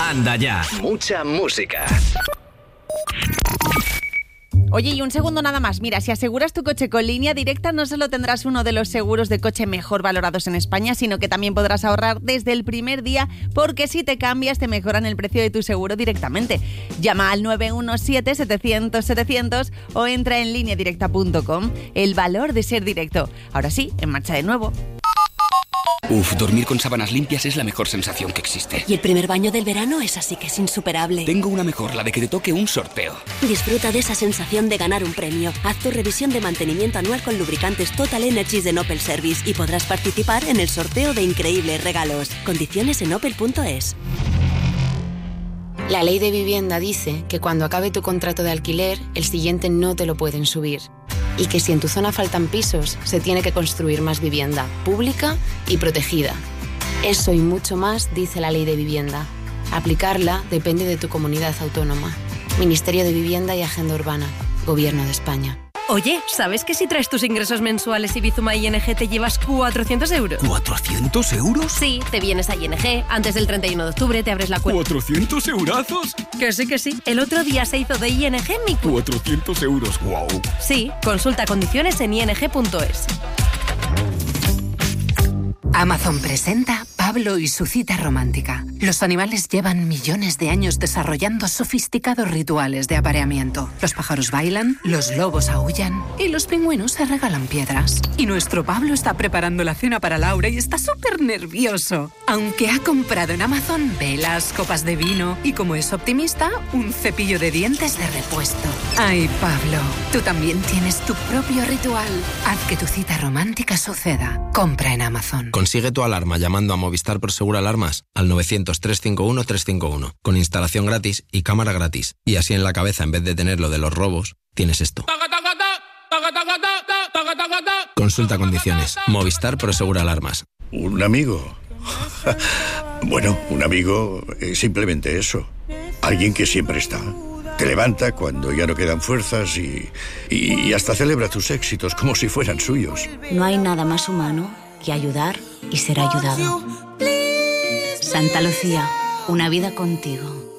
Anda ya. Mucha música. Oye, y un segundo nada más. Mira, si aseguras tu coche con Línea Directa, no solo tendrás uno de los seguros de coche mejor valorados en España, sino que también podrás ahorrar desde el primer día, porque si te cambias te mejoran el precio de tu seguro directamente. Llama al 917-700-700 o entra en lineadirecta.com. El valor de ser directo. Ahora sí, en marcha de nuevo. Dormir con sábanas limpias es la mejor sensación que existe. Y el primer baño del verano es así que es insuperable. Tengo una mejor, la de que te toque un sorteo. Disfruta de esa sensación de ganar un premio. Haz tu revisión de mantenimiento anual con lubricantes Total Energies de Opel Service y podrás participar en el sorteo de increíbles regalos. Condiciones en opel.es. La ley de vivienda dice que cuando acabe tu contrato de alquiler, el siguiente no te lo pueden subir. Y que si en tu zona faltan pisos, se tiene que construir más vivienda, pública y protegida. Eso y mucho más dice la ley de vivienda. Aplicarla depende de tu comunidad autónoma. Ministerio de Vivienda y Agenda Urbana. Gobierno de España. Oye, ¿sabes que si traes tus ingresos mensuales y Bizuma ING te llevas 400 euros? ¿400 euros? Sí, te vienes a ING, antes del 31 de octubre te abres la cuenta. ¿400 eurazos? Que sí, que sí. El otro día se hizo de ING mi cuenta. 400 euros, wow. Sí, consulta condiciones en ing.es. Amazon presenta Pablo y su cita romántica. Los animales llevan millones de años desarrollando sofisticados rituales de apareamiento. Los pájaros bailan, los lobos aúllan y los pingüinos se regalan piedras. Y nuestro Pablo está preparando la cena para Laura y está súper nervioso. Aunque ha comprado en Amazon velas, copas de vino y, como es optimista, un cepillo de dientes de repuesto. Ay, Pablo, tú también tienes tu propio ritual. Haz que tu cita romántica suceda. Compra en Amazon. Consigue tu alarma llamando a Movistar Prosegur Alarmas al 900-351-351 con instalación gratis y cámara gratis. Y así en la cabeza, en vez de tener lo de los robos, tienes esto. Consulta condiciones. Movistar Prosegur Alarmas. ¿Un amigo? Bueno, un amigo es simplemente eso. Alguien que siempre está. Te levanta cuando ya no quedan fuerzas y hasta celebra tus éxitos como si fueran suyos. No hay nada más humano que ayudar y ser ayudado. Santa Lucía, una vida contigo.